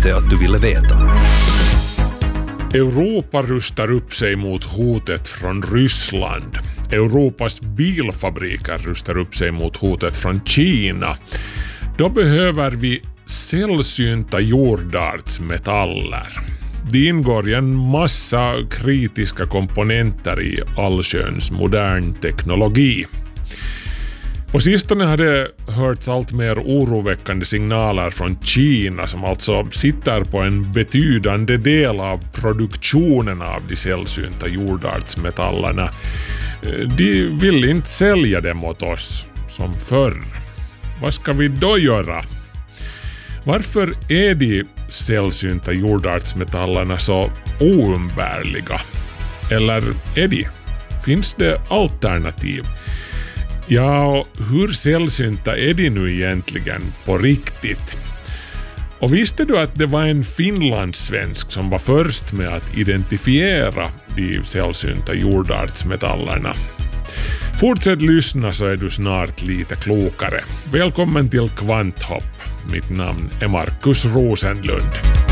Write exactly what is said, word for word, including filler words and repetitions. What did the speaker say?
visste att du ville veta. Europa rustar upp sig mot hotet från Ryssland. Europas bilfabriker rustar upp sig mot hotet från Kina. Då behöver vi sällsynta jordartsmetaller. Det ingår i en massa kritiska komponenter i allsköns modern teknologi. På sistone har det hörts allt mer oroväckande signaler från Kina som alltså sitter på en betydande del av produktionen av de sällsynta jordartsmetallerna. De vill inte sälja dem åt oss som förr. Vad ska vi då göra? Varför är de sällsynta jordartsmetallerna så oumbärliga? Eller är de? Finns det alternativ? Ja, och hur sällsynta är de nu egentligen på riktigt? Och visste du att det var en finlandssvensk som var först med att identifiera de sällsynta jordartsmetallerna? Fortsätt lyssna så är du snart lite klokare. Välkommen till Kvanthopp. Mitt namn är Markus Rosenlund.